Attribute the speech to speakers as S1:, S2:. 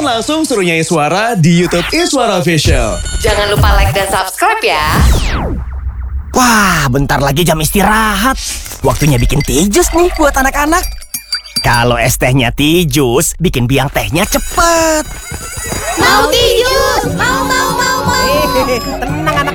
S1: Tonton langsung serunya Iswara di YouTube Iswara Official.
S2: Jangan lupa like dan subscribe ya.
S3: Wah, bentar lagi jam istirahat. Waktunya bikin tea jus nih buat anak-anak. Kalau es tehnya tea jus, bikin biang tehnya cepet.
S4: Mau tea jus, mau.
S3: Tenang